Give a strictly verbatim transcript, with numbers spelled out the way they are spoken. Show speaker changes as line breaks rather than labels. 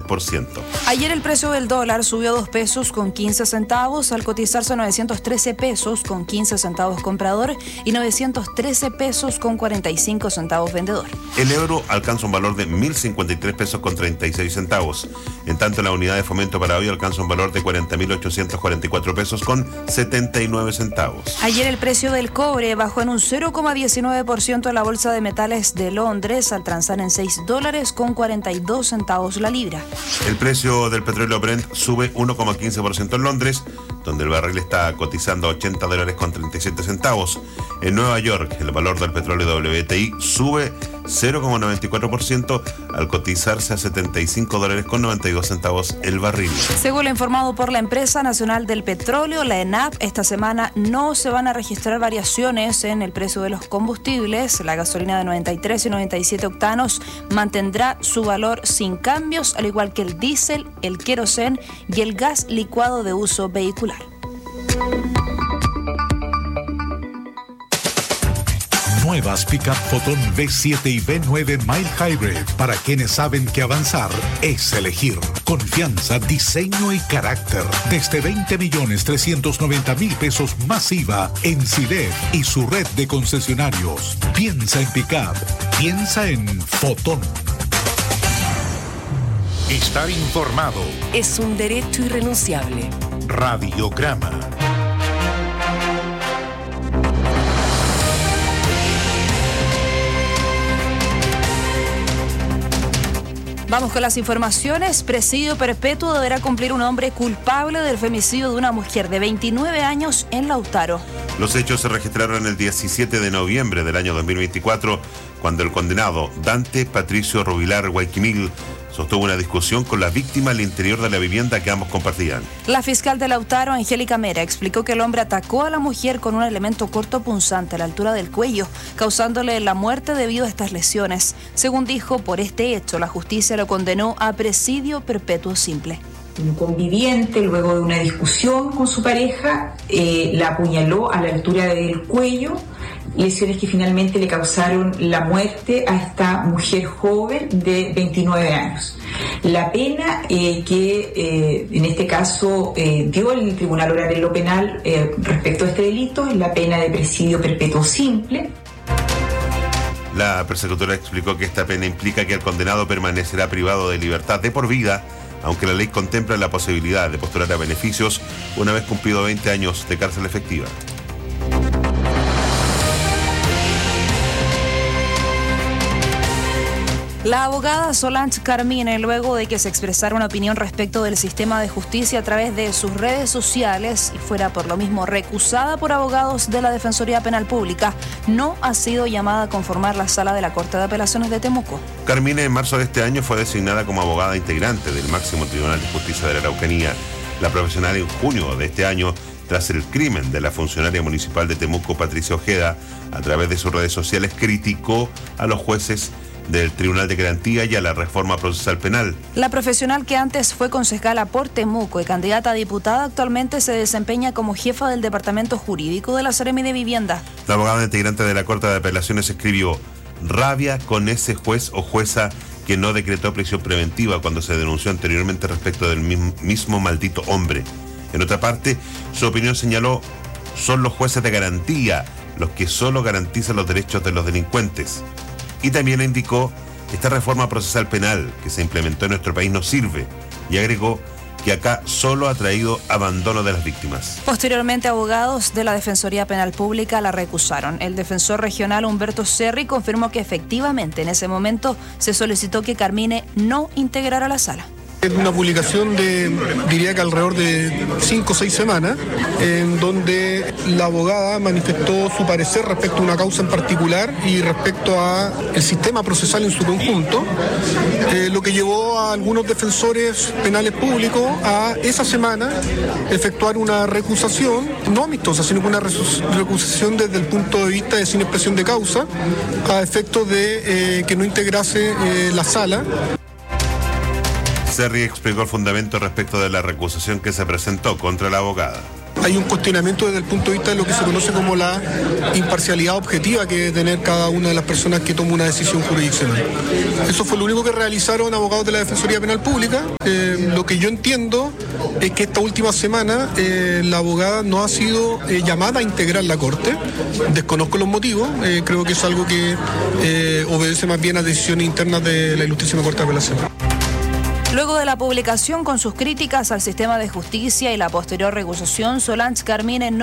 por ciento.
Ayer el precio del dólar subió dos pesos con quince centavos al cotizarse a novecientos trece pesos con quince centavos comprador y novecientos trece pesos con cuarenta y cinco centavos vendedor.
El euro alcanza un valor de mil cincuenta y tres pesos con treinta y seis centavos. En tanto, la unidad de fomento para hoy alcanza un valor de cuarenta mil ochocientos cuarenta y cuatro pesos con setenta y nueve centavos.
Ayer el precio del cobre bajó en un cero coma diecinueve por ciento en la Bolsa de Metales de Londres al transar en seis dólares con cuarenta y dos centavos la libra.
El precio del petróleo Brent sube uno coma quince por ciento en Londres, donde el barril está cotizando a ochenta dólares con treinta y siete centavos. En Nueva York, el valor del petróleo W T I sube cero coma noventa y cuatro por ciento al cotizarse a setenta y cinco dólares con noventa y dos centavos el barril.
Según lo informado por la Empresa Nacional del Petróleo, la ENAP, esta semana no se van a registrar variaciones en el precio de los combustibles. La gasolina de noventa y tres y noventa y siete octanos mantendrá su valor sin cambios, al igual que el diésel, el querosén y el gas licuado de uso vehicular.
Nuevas Pickup Photon V siete y V nueve Mild Hybrid para quienes saben que avanzar es elegir. Confianza, diseño y carácter. Desde veinte millones trescientos noventa mil pesos más I V A en Sidef y su red de concesionarios. Piensa en Pickup. Piensa en Photon.
Estar informado
es un derecho irrenunciable.
Radiograma.
Vamos con las informaciones. Presidio perpetuo deberá cumplir un hombre culpable del femicidio de una mujer de veintinueve años en Lautaro.
Los hechos se registraron el diecisiete de noviembre del año dos mil veinticuatro, cuando el condenado Dante Patricio Rubilar Guayquimil sostuvo una discusión con la víctima al interior de la vivienda que ambos compartían.
La fiscal de Lautaro, Angélica Mera, explicó que el hombre atacó a la mujer con un elemento cortopunzante a la altura del cuello, causándole la muerte debido a estas lesiones. Según dijo, por este hecho, la justicia lo condenó a presidio perpetuo simple.
Un conviviente, luego de una discusión con su pareja, eh, la apuñaló a la altura del cuello, lesiones que finalmente le causaron la muerte a esta mujer joven de veintinueve años. La pena eh, que eh, en este caso eh, dio el Tribunal Oral en lo Penal eh, respecto a este delito es la pena de presidio perpetuo simple.
La persecutora explicó que esta pena implica que el condenado permanecerá privado de libertad de por vida, aunque la ley contempla la posibilidad de postular a beneficios una vez cumplido veinte años de cárcel efectiva.
La abogada Solange Carmine, luego de que se expresara una opinión respecto del sistema de justicia a través de sus redes sociales y fuera por lo mismo recusada por abogados de la Defensoría Penal Pública, no ha sido llamada a conformar la sala de la Corte de Apelaciones de Temuco.
Carmine en marzo de este año fue designada como abogada integrante del máximo Tribunal de Justicia de la Araucanía. La profesional en junio de este año, tras el crimen de la funcionaria municipal de Temuco, Patricia Ojeda, a través de sus redes sociales criticó a los jueces del Tribunal de Garantía y a la reforma procesal penal.
La profesional, que antes fue concejala por Temuco y candidata a diputada, actualmente se desempeña como jefa del Departamento Jurídico de la Seremi de Vivienda.
La abogada integrante de la Corte de Apelaciones escribió: rabia con ese juez o jueza que no decretó prisión preventiva cuando se denunció anteriormente respecto del mismo, mismo maldito hombre. En otra parte, su opinión señaló: son los jueces de garantía los que solo garantizan los derechos de los delincuentes. Y también indicó: esta reforma procesal penal que se implementó en nuestro país no sirve, y agregó que acá solo ha traído abandono de las víctimas.
Posteriormente, abogados de la Defensoría Penal Pública la recusaron. El defensor regional Humberto Serri confirmó que efectivamente en ese momento se solicitó que Carmine no integrara la sala.
Es una publicación de, diría que alrededor de cinco o seis semanas, en donde la abogada manifestó su parecer respecto a una causa en particular y respecto a el sistema procesal en su conjunto, eh, lo que llevó a algunos defensores penales públicos a esa semana efectuar una recusación, no amistosa, sino una recusación desde el punto de vista de sin expresión de causa, a efectos de eh, que no integrase eh, la sala.
Serri explicó el fundamento respecto de la recusación que se presentó contra la abogada.
hay un cuestionamiento desde el punto de vista de lo que se conoce como la imparcialidad objetiva que debe tener cada una de las personas que toma una decisión jurisdiccional. Eso fue lo único que realizaron abogados de la Defensoría Penal Pública. Eh, lo que yo entiendo es que esta última semana eh, la abogada no ha sido eh, llamada a integrar la Corte. Desconozco los motivos, eh, creo que es algo que eh, obedece más bien a decisiones internas de la Ilustrísima Corte de Apelación.
Luego de la publicación con sus críticas al sistema de justicia y la posterior recusación, Solange Carmine no